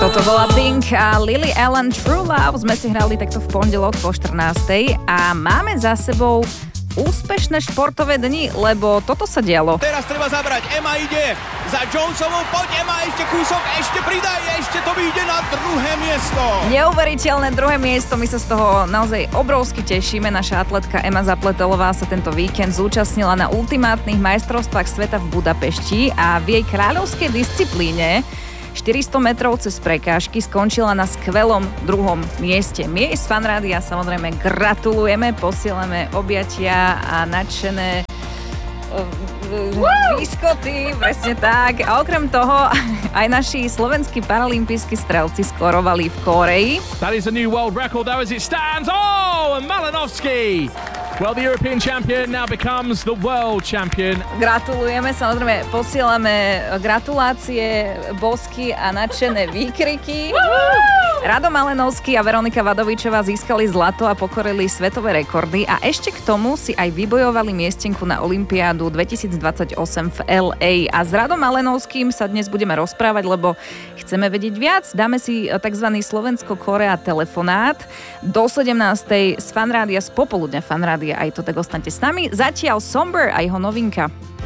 Toto bola Pink a Lily Allen True Love. Sme si hrali takto v pondelok po 14. A máme za sebou úspešné športové dni, lebo toto sa dialo. Teraz treba zabrať, Emma ide za Jonesovou, poď Emma, ešte kúsok, ešte pridaj, ešte to vyjde na druhé miesto. Neuveriteľné druhé miesto, my sa z toho naozaj obrovsky tešíme. Naša atletka Emma Zapletelová sa tento víkend zúčastnila na ultimátnych majstrovstvách sveta v Budapešti a v jej kráľovskej disciplíne 400 metrov cez prekážky skončila na skvelom druhom mieste. My z Fanrádia samozrejme gratulujeme, posielame objatia a nadšené výskoty, presne tak. A okrem toho aj naši slovenskí paralympijskí strelci skorovali v Kórei. That is a new world record though as it stands. Oh, and Malinovský! Well, the European champion now becomes the world champion. Gratulujeme, samozrejme posielame gratulácie, bosky a nadšené výkriky. Rado Malenovský a Veronika Vadovičová získali zlato a pokorili svetové rekordy a ešte k tomu si aj vybojovali miestenku na olympiádu 2028 v LA. A s Radom Malenovským sa dnes budeme rozprávať, lebo chceme vedieť viac. Dáme si tzv. Slovensko-Korea telefonát do 17. z Fanrádia, z popoludňa Fanrádia. Aj to tak ostaňte s nami. Zatiaľ Somber a jeho novinka.